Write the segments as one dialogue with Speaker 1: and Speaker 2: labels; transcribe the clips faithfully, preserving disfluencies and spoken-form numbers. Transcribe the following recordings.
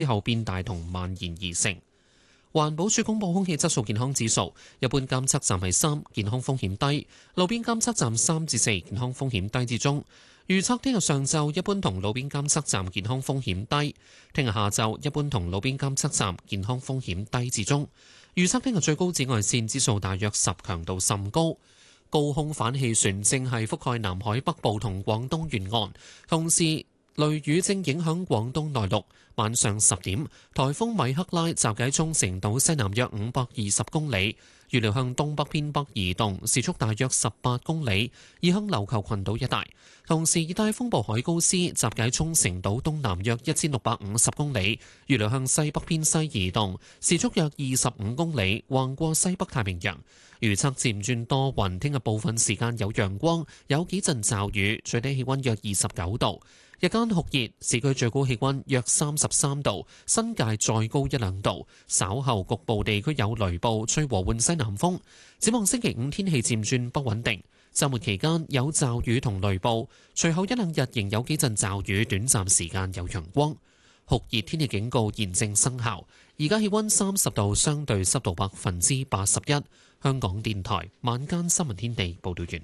Speaker 1: 之後變大同蔓延而成。環保署公布空氣質素健康指數，一般監測站係三，健康風險低；路邊監測站三至四，健康風險低至中。預測聽日上晝一般同路邊監測站健康風險低，聽日下晝一般同路邊監測站健康風險低至中。預測聽日最高紫外線指數大約十，強度甚高。高空反氣旋正係覆蓋南海北部同廣東沿岸，同時雷雨正影響廣東內陸。晚上十點，颱風米克拉集結喺沖繩島西南約五百二十公里，預料向東北偏北移動，時速大約十八公里，移向琉球群島一帶。同時，熱帶風暴海高斯集結喺沖繩島東南約一千六百五十公里，預料向西北偏西移動，時速約二十五公里，橫過西北太平洋。預測漸轉多雲，聽日部分時間有陽光，有幾陣驟雨，最低氣溫約二十九度。日間酷熱，市區最高氣溫約三十三度，新界再高一兩度。稍後局部地區有雷暴，吹和緩西南風。展望星期五天氣漸轉不穩定，週末期間有驟雨同雷暴，隨後一兩日仍有幾陣驟雨，短暫時間有陽光。酷熱天氣警告現正生效。而家氣溫三十度，相對濕度百分之八十一。香港電台晚間新聞天地報道完。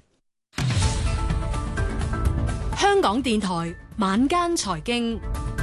Speaker 2: 香港電台晚間財經，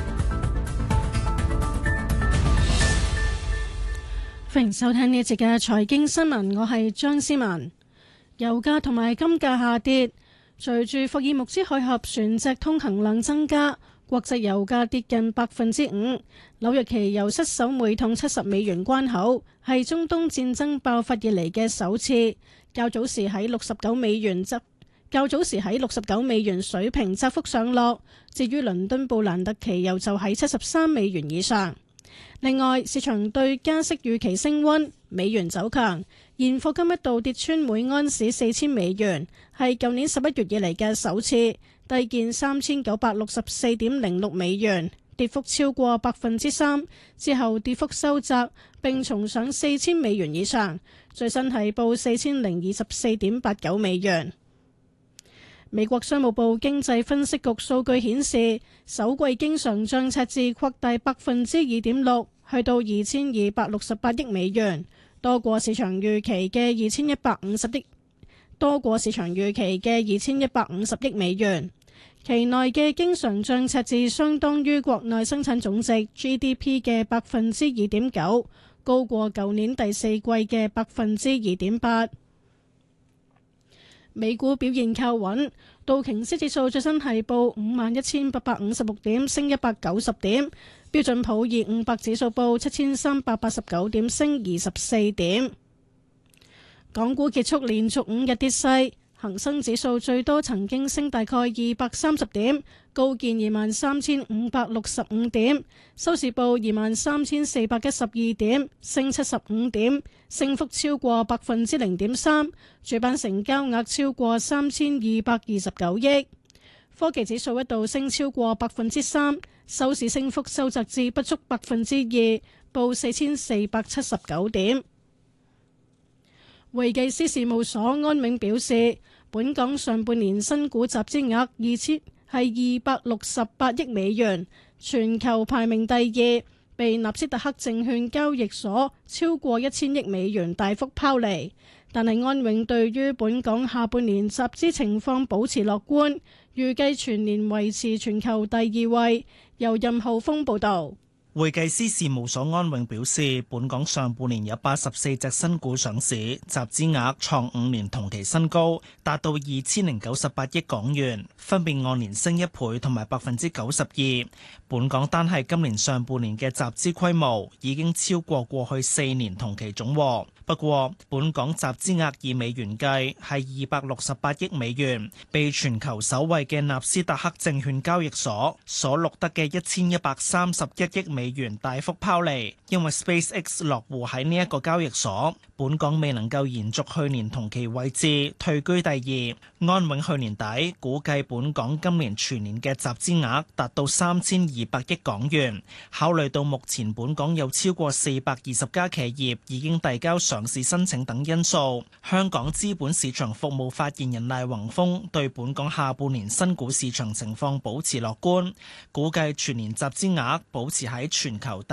Speaker 3: 歡迎收聽呢一節嘅財經新聞，我係張思文。油價同埋金價下跌，隨住霍爾木茲海峽船隻通行量增加，國際油價跌近百分之五。紐約期油失守每桶七十美元關口，係中東戰爭爆發以嚟嘅首次。較早時喺六十九美元執。較早時喺六十九美元水平窄幅上落，至於倫敦布蘭特期油就喺七十三美元以上。另外，市場對加息預期升溫，美元走強，現貨金一度跌穿每安士四千美元，係舊年十一月以嚟嘅首次，低見三千九百六十四點零六美元，跌幅超過百分之三。之後跌幅收窄，並重上四千美元以上，最新係報四千零二十四點八九美元。美國商務部經濟分析局數據顯示，首季經常賬赤字擴大百分之二點六，去到二千二百六十八億美元，多過市場預期嘅二千一百五十億，多過市場預期嘅二千一百五十億美元。期內嘅經常賬赤字相當於國內生產總值 G D P 嘅百分之二點九，高過舊年第四季嘅百分之二點八。美股表現靠穩，道瓊斯指數最新係報五萬一千八百五十六點，升一百九十點；標準普爾五百指數報七千三百八十九點，升二十四點。港股結束連續五日跌勢，恒生指數最多曾經升大概二百三十點，高見二萬三千五百六十五點，收市報二萬三千四百一十二點，升七十五點，升幅超過百分之零點三。主板成交額超過三千二百二十九億。科技指數一度升超過百分之三，收市升幅收窄至不足百分之二，報四千四百七十九點。會計師事務所安永表示，本港上半年新股集資額二千係二百六十八億美元，全球排名第二，被納斯達克證券交易所超過一千億美元大幅拋離。但係安永對於本港下半年集資情況保持樂觀，預計全年維持全球第二位。由任浩峰報導。
Speaker 4: 會計師事務所安永表示，本港上半年有八十四隻新股上市，集資額創五年同期新高，達到二千零九十八億港元，分別按年升一倍同埋百分之九十二。本港單係今年上半年嘅集資規模已經超過過去四年同期總和。不過，本港集資額以美元計係二百六十八億美元，被全球首位嘅納斯達克證券交易所所錄得嘅一千一百三十一億美元大幅拋離，因為 SpaceX 落戶喺呢一個交易所，本港未能夠延續去年同期位置，退居第二。安永去年底估計本港今年全年嘅集資額達到三千二百億港元，考慮到目前本港有超過四百二十家企業已經遞交上上市申請等因素，香港資本市場服務發言人賴宏峰對本港下半年新股市場情況保持樂觀，估計全年集資額保持喺全球